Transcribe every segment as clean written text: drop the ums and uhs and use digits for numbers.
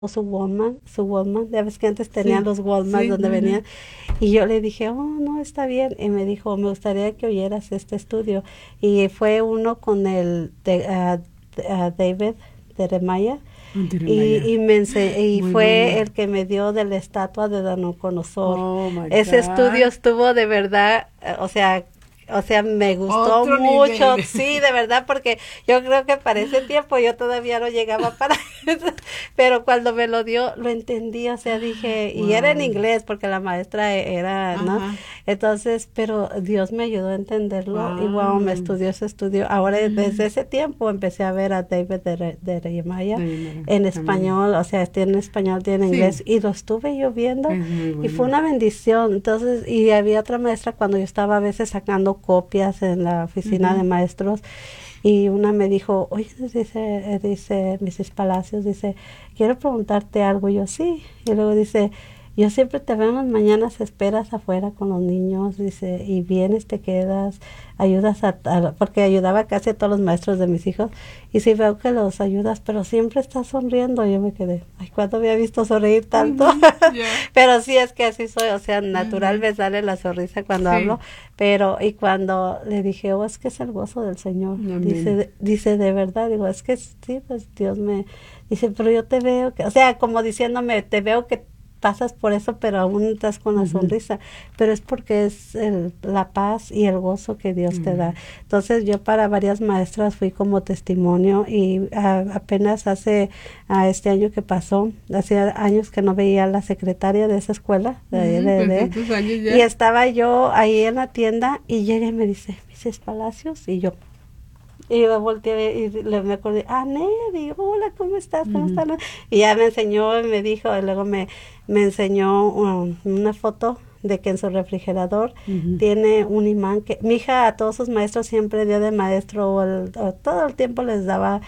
su Walkman, ya ves que antes tenían Sí, los Walkmans sí, donde venían, y yo le dije, oh, no, está bien, y me dijo, me gustaría que oyeras este estudio, y fue uno con David Jeremiah, Jeremiah. y Muy fue bueno. el que me dio de la estatua de Nabucodonosor. Oh my Ese estudio God. estuvo de verdad, o sea, me gustó Otro nivel. mucho, sí, de verdad, porque yo creo que para ese tiempo yo todavía no llegaba para eso, pero cuando me lo dio, lo entendí, o sea, dije, y era en Wow. inglés, porque la maestra era, ¿no? Ajá. Entonces, pero Dios me ayudó a entenderlo, y wow, me Wow. estudió ese estudio. Ahora, desde ese tiempo, empecé a ver a David de Jeremiah en También. español, o sea, tiene en español, tiene en Sí, inglés, y lo estuve yo viendo, es muy y fue bueno. una bendición. Entonces, y había otra maestra cuando yo estaba a veces sacando copias en la oficina de Ujú. maestros, y una me dijo, oye, dice Mrs. Palacios, dice, quiero preguntarte algo. Y yo, sí. Y luego dice, yo siempre te veo en las mañanas, esperas afuera con los niños, dice, y vienes, te quedas, ayudas porque ayudaba casi a todos los maestros de mis hijos, y sí veo que los ayudas, pero siempre estás sonriendo. Y yo me quedé, ay, ¿cuándo había visto sonreír tanto? Ujú. Ya. Pero sí, es que así soy, o sea, natural Ujú. me sale la sonrisa cuando hablo, Sí. pero y cuando le dije, oh, es que es el gozo del Señor, Amén. dice de verdad, digo, es que sí, pues Dios me dice, pero yo te veo que, o sea, como diciéndome, te veo que pasas por eso, pero aún estás con la Ujú. sonrisa, pero es porque es la paz y el gozo que Dios te da. Amén. Entonces yo para varias maestras fui como testimonio, y apenas hace este año que pasó, hacía años que no veía a la secretaria de esa escuela, Ujú. Pues tantos años y ya. estaba yo ahí en la tienda, y llega y me dice, Mrs. Palacios, y yo, y me volteé y me acordé, Nelly, hola, ¿cómo estás? ¿Cómo Ujú. estás? Y ya me enseñó, y me dijo, y luego me enseñó una foto de que en su refrigerador Ujú. tiene un imán que mi hija a todos sus maestros siempre día de maestro o todo el tiempo les daba,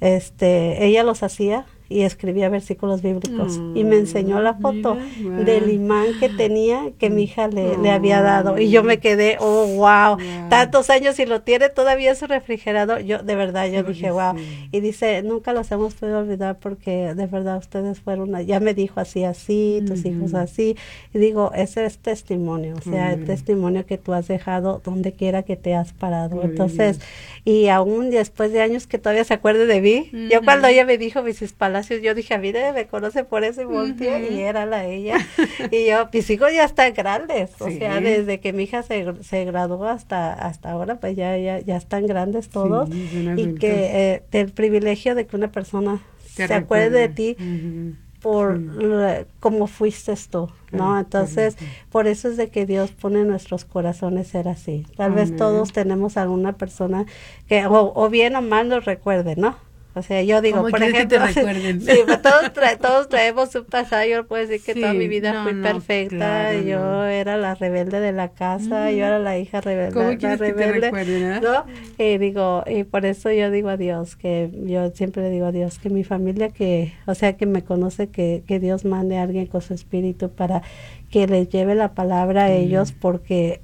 ella los hacía y escribía versículos bíblicos, y me enseñó Oh, la foto mira, del wow. imán que tenía, que mi hija le había dado, y yo Oh, me quedé, oh, wow, wow. tantos años y lo tiene todavía en su refrigerador. Yo, de verdad, yo Qué dije, wow. sí. Y dice, nunca los hemos podido olvidar, porque de verdad ustedes fueron, ya me dijo así, así, tus hijos Ujú. así. Y digo, ese es testimonio, o sea, el Amén. testimonio que tú has dejado donde quiera que te has parado. Gloria a Entonces, Dios. y aún después de años que todavía se acuerde de mí, yo cuando Ujú. ella me dijo Mrs. Palacios, yo dije, a mí me conoce por eso, y volteé y Ujú. era la ella. Y yo, mis hijos ya están grandes, o sea, Sí, desde que mi hija se graduó hasta ahora, pues ya están grandes todos, sí, son y adultos. que el privilegio de que una persona Te se acuerde de recuerda. ti Ujú. por Sí, cómo fuiste tú, ¿no? Entonces, correcto. por eso es de que Dios pone en nuestros corazones ser así. Tal vez todos Amén. tenemos alguna persona que o bien o mal nos recuerde, ¿no? O sea, yo digo, ¿Cómo por quieres que te ejemplo, recuerden? sí, pues todos traemos un pasado. Yo puedo decir que toda mi Sí, vida no, fui no, perfecta. claro, no. Yo era la rebelde de la casa, yo Ujú. era la hija rebelde, ¿Cómo la quieres que te rebelde, recuerden, ah? ¿no? Y digo, y por eso yo digo a Dios, que yo siempre le digo a Dios, que mi familia o sea, que me conoce, que Dios mande a alguien con su espíritu para que les lleve la palabra a ellos, Amén. porque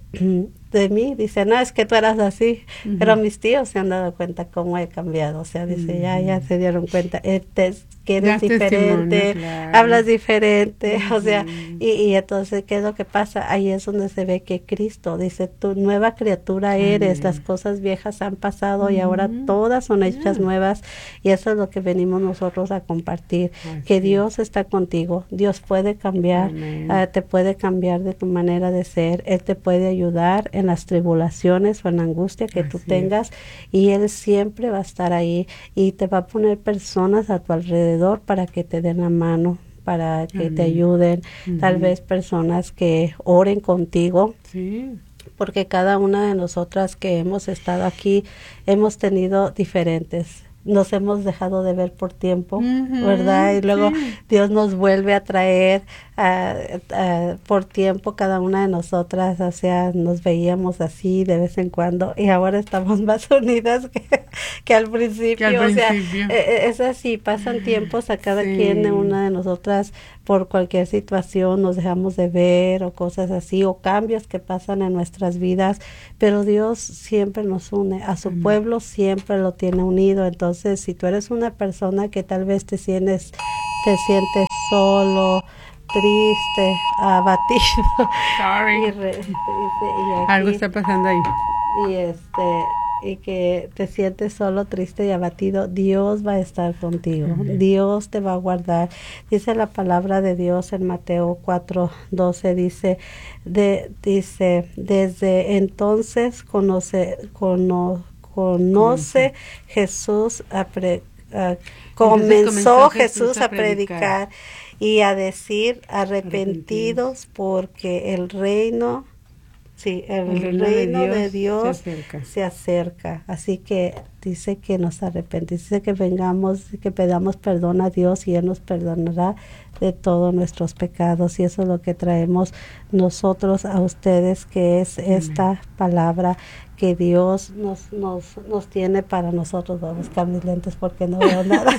de mí dice, no, es que tú eras así, pero Ujú. mis tíos se han dado cuenta cómo he cambiado, o sea, dice, ya Ujú. se dieron cuenta, que Ya eres es testimonio, diferente, claro. hablas diferente, o sea, Ujú. y entonces, ¿qué es lo que pasa? Ahí es donde se ve que Cristo dice, tu nueva criatura eres, las Amén. cosas viejas han pasado y ahora Ujú. todas son hechas Ya, nuevas, y eso es lo que venimos nosotros a compartir, que así Dios es. está contigo, Dios puede cambiar, Amén. te puede cambiar de tu manera de ser, Él te puede ayudar en las tribulaciones o en la angustia que tú Así es. tengas, y Él siempre va a estar ahí, y te va a poner personas a tu alrededor para que te den la mano, para que te Amén. ayuden, tal Ujú. vez personas que oren contigo, Sí. porque cada una de nosotras que hemos estado aquí hemos tenido diferentes. Nos hemos dejado de ver por tiempo, ¿verdad? Ujú. Y luego Sí. Dios nos vuelve a traer por tiempo cada una de nosotras, o sea, nos veíamos así de vez en cuando y ahora estamos más unidas que al principio. O sea, es así, pasan tiempos a cada quien de una de nosotras por cualquier situación, nos dejamos de ver o cosas así, o cambios que pasan en nuestras vidas, pero Dios siempre nos une, a su pueblo siempre lo tiene unido. Entonces, si tú eres una persona que tal vez te sientes solo, triste, abatido. Sorry. Algo está pasando ahí. Y que te sientes solo, triste y abatido, Dios va a estar contigo. Dios te va a guardar. Dice la palabra de Dios en Mateo 4:12, dice, desde entonces conoce Jesús comenzó Jesús a predicar y a decir, arrepentidos porque el reino de Dios se acerca. Así que dice que nos arrepentimos, dice que vengamos, que pedamos perdón a Dios y Él nos perdonará de todos nuestros pecados. Y eso es lo que traemos nosotros a ustedes, que es esta palabra que Dios nos tiene para nosotros. Voy a buscar mis lentes porque no veo nada.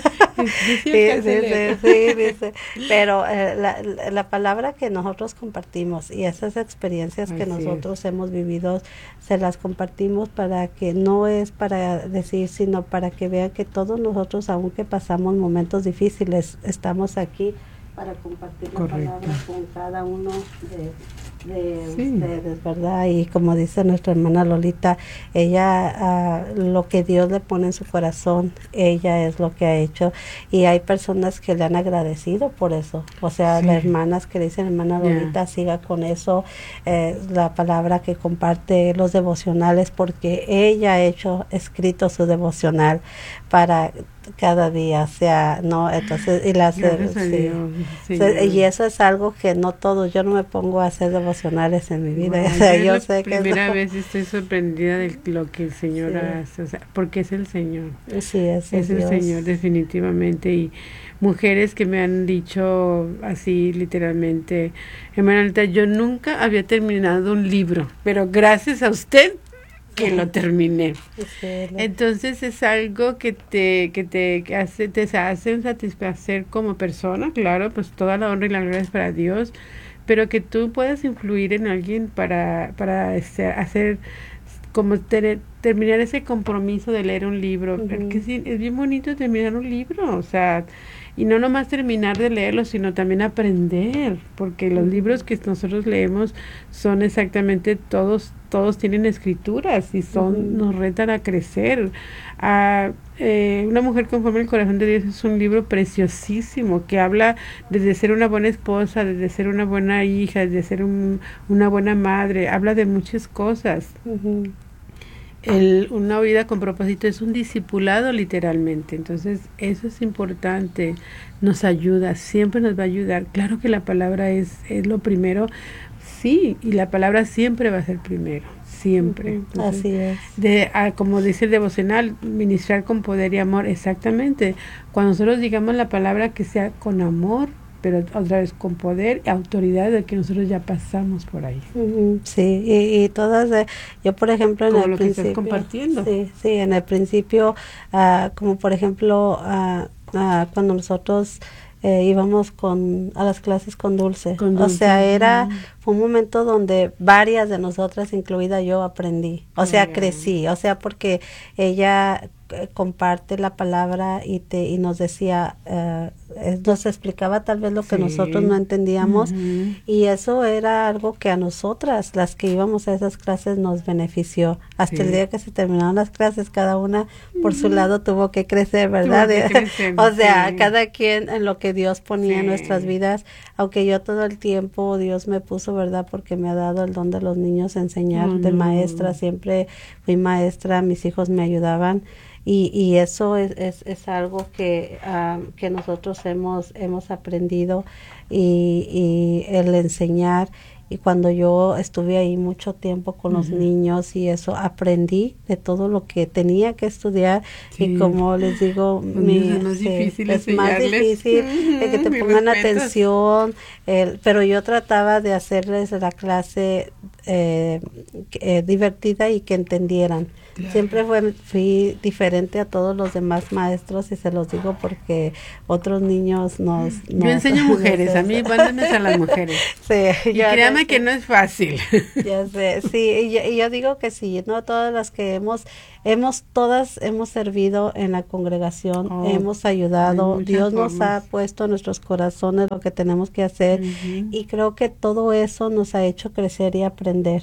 Dice. Pero la palabra que nosotros compartimos y esas experiencias que nosotros hemos vivido, se las compartimos para que no es para decir, sino para que vean que todos nosotros, aunque pasamos momentos difíciles, estamos aquí para compartir la palabra con cada uno de ustedes, ¿verdad? Y como dice nuestra hermana Lolita, ella, lo que Dios le pone en su corazón, ella es lo que ha hecho, y hay personas que le han agradecido por eso. O sea, las hermanas que le dicen, hermana Lolita, siga con eso, la palabra que comparte, los devocionales, porque ella ha escrito su devocional para cada día, o sea, no, entonces, y y eso es algo que no todos, yo no me pongo a hacer devocionales en mi vida. Bueno, o sea, yo sé que primera vez estoy sorprendida de lo que el Señor hace, o sea, porque es el Señor. Sí, es el Señor, definitivamente. Y mujeres que me han dicho así literalmente, hermana Anita, yo nunca había terminado un libro, pero gracias a usted que lo terminé. Entonces es algo que te hace satisfacer como persona, claro, pues toda la honra y la gloria es para Dios, pero que tú puedas influir en alguien para hacer como terminar ese compromiso de leer un libro, porque sí, es bien bonito terminar un libro, o sea, y no nomás terminar de leerlo, sino también aprender, porque los libros que nosotros leemos son exactamente todos tienen escrituras y nos retan a crecer. Una mujer conforme al corazón de Dios es un libro preciosísimo que habla desde ser una buena esposa, desde ser una buena hija, desde ser una buena madre, habla de muchas cosas. Una vida con propósito es un discipulado literalmente, entonces eso es importante, nos ayuda, siempre nos va a ayudar. Claro que la palabra es lo primero, sí, y la palabra siempre va a ser primero, siempre. Entonces, así es. Como dice el devocional, ministrar con poder y amor, exactamente. Cuando nosotros digamos la palabra, que sea con amor, pero otra vez con poder y autoridad de que nosotros ya pasamos por ahí. Sí, y todas, yo por ejemplo en el principio, estás compartiendo. Sí, en el principio, como por ejemplo, cuando nosotros íbamos a las clases con Dulce. O sea, fue un momento donde varias de nosotras, incluida yo, aprendí, o sea, crecí, o sea, porque ella comparte la palabra y nos decía, nos explicaba tal vez lo que nosotros no entendíamos, y eso era algo que a nosotras, las que íbamos a esas clases, nos benefició. Hasta el día que se terminaron las clases, cada una por su lado tuvo que crecer, ¿verdad? O sea, cada quien en lo que Dios ponía en nuestras vidas, aunque yo todo el tiempo Dios me puso, ¿verdad? Porque me ha dado el don de los niños, enseñar de maestra, siempre fui maestra, mis hijos me ayudaban. Y eso es algo que nosotros hemos aprendido, y el enseñar y cuando yo estuve ahí mucho tiempo con los niños y eso, aprendí de todo lo que tenía que estudiar. Sí. Y como les digo, Es más difícil es más difícil de que te pongan atención, pero yo trataba de hacerles la clase divertida y que entendieran. Claro. Siempre fui diferente a todos los demás maestros, y se los digo porque otros niños yo enseño mujeres, a mí mándenme a las mujeres. Sí, y créame que no es fácil. Ya sé, sí, y yo digo que sí, no todas las que todas hemos servido en la congregación, hemos ayudado, Dios nos ha puesto en nuestros corazones lo que tenemos que hacer, y creo que todo eso nos ha hecho crecer y aprender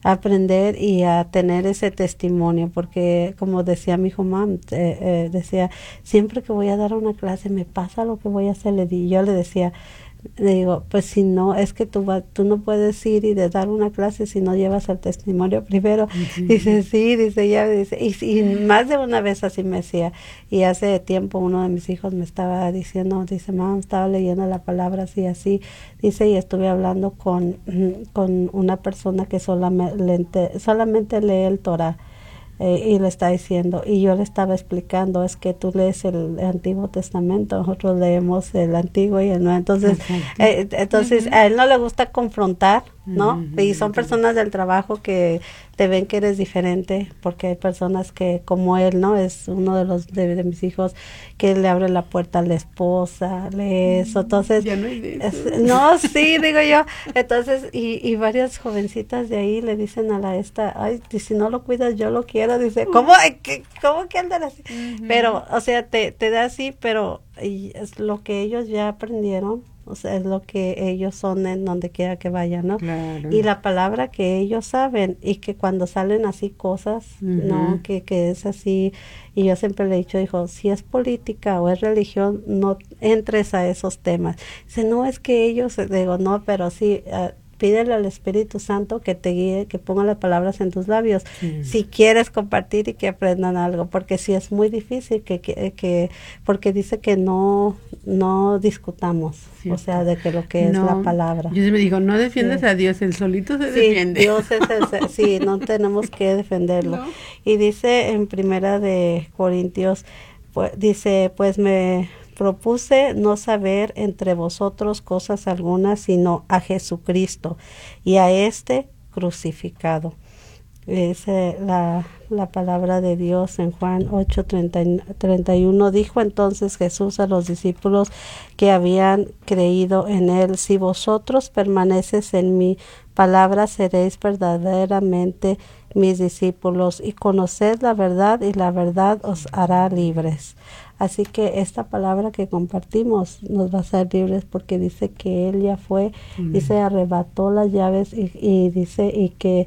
y a tener ese testimonio, porque como decía mi hijo, decía, siempre que voy a dar una clase me pasa lo que voy a hacer, yo le decía, le digo, pues si no, es que tú no puedes ir y de dar una clase si no llevas el testimonio primero. Dice, sí, dice, ya, dice, y más de una vez así me decía. Y hace tiempo uno de mis hijos me estaba diciendo, dice, mamá, estaba leyendo la palabra así, dice, y estuve hablando con una persona que solamente lee el Torah. Y le está diciendo, y yo le estaba explicando, es que tú lees el Antiguo Testamento, nosotros leemos el Antiguo y el Nuevo, entonces a él no le gusta confrontar, ¿no? Y son personas del trabajo que te ven que eres diferente, porque hay personas que, como él, ¿no? Es uno de mis hijos que le abre la puerta a la esposa, eso, entonces... Ya no hay de eso. No, sí, digo yo, entonces, y varias jovencitas de ahí le dicen a ay, si no lo cuidas, yo lo quiero, dice, ¿cómo que andan así? Pero, o sea, te da así, pero es lo que ellos ya aprendieron, o sea, es lo que ellos son en donde quiera que vayan, ¿no? Claro. Y la palabra que ellos saben, y que cuando salen así cosas, ¿no? Que es así, y yo siempre le he dicho, hijo, si es política o es religión, no entres a esos temas. Dice, no, es que ellos, digo, no, pero sí, pídele al Espíritu Santo que te guíe, que ponga las palabras en tus labios, si quieres compartir y que aprendan algo, porque sí es muy difícil porque dice que no discutamos, ¿cierto? O sea, de que lo que es la palabra. Yo me digo, no defiendes a Dios, él solito se defiende. Dios sí, no tenemos que defenderlo. ¿No? Y dice en Primera de Corintios, dice, pues me propuse no saber entre vosotros cosas algunas, sino a Jesucristo y a este crucificado. Dice la palabra de Dios en Juan 8:31, dijo entonces Jesús a los discípulos que habían creído en él, si vosotros permaneces en mi palabra, seréis verdaderamente mis discípulos y conoced la verdad, y la verdad os hará libres. Así que esta palabra que compartimos nos va a hacer libres, porque dice que él ya fue y se arrebató las llaves y dice y que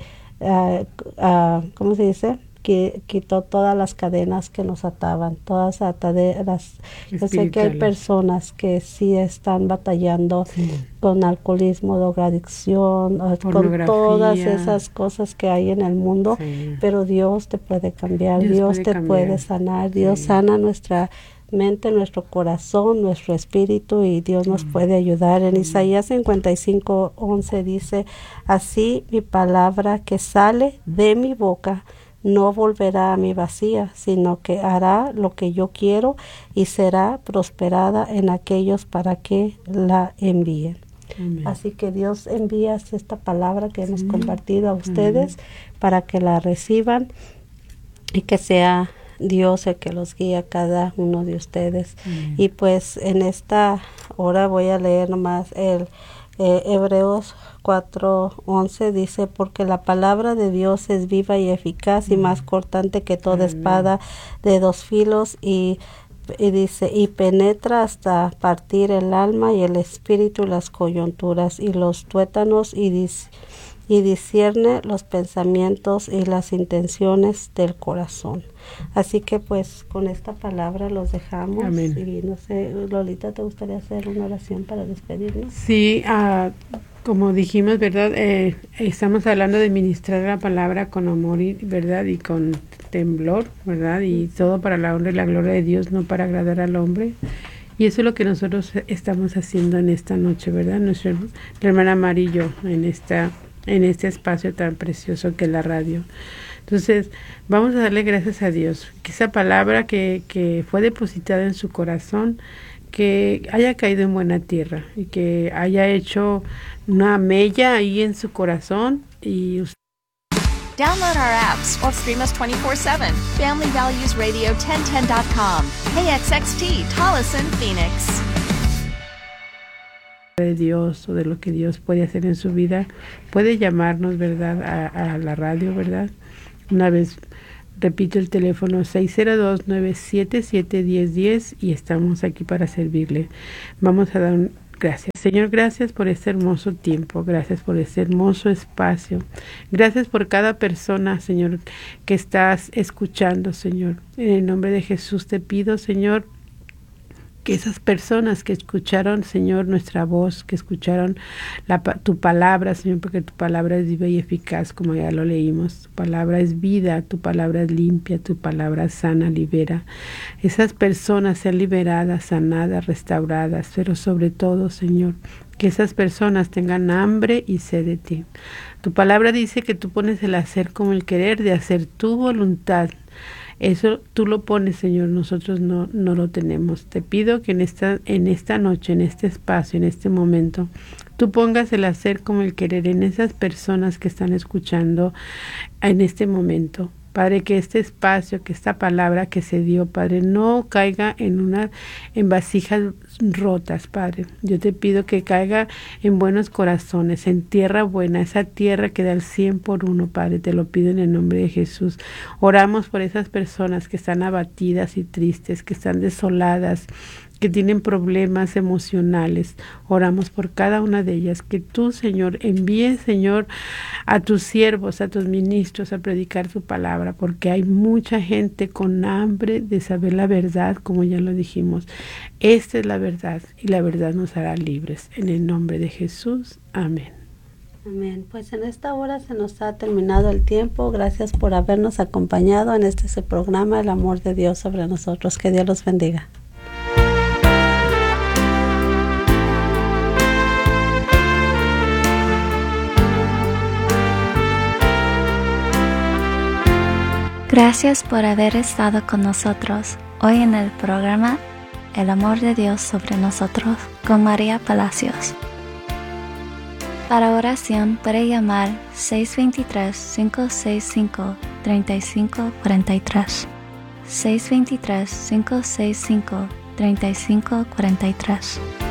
¿cómo se dice? Que quitó todas las cadenas que nos ataban, todas las ataduras. Yo sé que hay personas que sí están batallando con alcoholismo, drogadicción, con todas esas cosas que hay en el mundo, pero Dios te puede cambiar, Dios te puede sanar, Dios sana nuestra mente, nuestro corazón, nuestro espíritu, y Dios nos puede ayudar. En Isaías 55:11 dice, así mi palabra que sale de mi boca no volverá a mí vacía, sino que hará lo que yo quiero y será prosperada en aquellos para que la envíen. Amén. Así que Dios envía esta palabra que hemos compartido a ustedes para que la reciban y que sea Dios el que los guía a cada uno de ustedes. Y pues en esta hora voy a leer nomás el Hebreos 4:11, dice, porque la palabra de Dios es viva y eficaz y más cortante que toda espada de dos filos, y dice, y penetra hasta partir el alma y el espíritu, las coyunturas y los tuétanos, y discierne los pensamientos y las intenciones del corazón. Así que pues con esta palabra los dejamos. Amén. Y no sé, Lolita, ¿te gustaría hacer una oración para despedirnos? Sí, como dijimos, ¿verdad? Estamos hablando de ministrar la palabra con amor, ¿verdad? Y con temblor, ¿verdad? Y todo para la honra y la gloria de Dios, no para agradar al hombre. Y eso es lo que nosotros estamos haciendo en esta noche, ¿verdad? La hermana Mari y yo en este espacio tan precioso que es la radio. Entonces, vamos a darle gracias a Dios, que esa palabra que fue depositada en su corazón, que haya caído en buena tierra y que haya hecho una mella ahí en su corazón. Y download our apps or stream us 24/7. FamilyValuesRadio1010.com. KXXT, Tolleson, Phoenix. De Dios o de lo que Dios puede hacer en su vida, puede llamarnos, ¿verdad? A la radio, ¿verdad? Una vez, repito el teléfono 602-977-1010 y estamos aquí para servirle. Vamos a dar gracias. Señor, gracias por este hermoso tiempo, gracias por este hermoso espacio, gracias por cada persona, Señor, que estás escuchando, Señor. En el nombre de Jesús te pido, Señor, que esas personas que escucharon, Señor, nuestra voz, que escucharon tu palabra, Señor, porque tu palabra es viva y eficaz, como ya lo leímos. Tu palabra es vida, tu palabra es limpia, tu palabra sana, libera. Esas personas sean liberadas, sanadas, restauradas, pero sobre todo, Señor, que esas personas tengan hambre y sed de ti. Tu palabra dice que tú pones el hacer como el querer de hacer tu voluntad. Eso tú lo pones, Señor, nosotros no lo tenemos. Te pido que en esta noche, en este espacio, en este momento, tú pongas el hacer como el querer en esas personas que están escuchando en este momento. Padre, que este espacio, que esta palabra que se dio, Padre, no caiga en vasijas rotas, Padre. Yo te pido que caiga en buenos corazones, en tierra buena, esa tierra que da el 100 por 1, Padre. Te lo pido en el nombre de Jesús. Oramos por esas personas que están abatidas y tristes, que están desoladas, que tienen problemas emocionales. Oramos por cada una de ellas. Que tú, Señor, envíes, Señor, a tus siervos, a tus ministros a predicar tu palabra, porque hay mucha gente con hambre de saber la verdad, como ya lo dijimos. Esta es la verdad y la verdad nos hará libres. En el nombre de Jesús. Amén. Amén. Pues en esta hora se nos ha terminado el tiempo. Gracias por habernos acompañado en este programa, El Amor de Dios sobre nosotros. Que Dios los bendiga. Gracias por haber estado con nosotros hoy en el programa El Amor de Dios sobre nosotros con María Palacios. Para oración puede llamar 623-565-3543. 623-565-3543.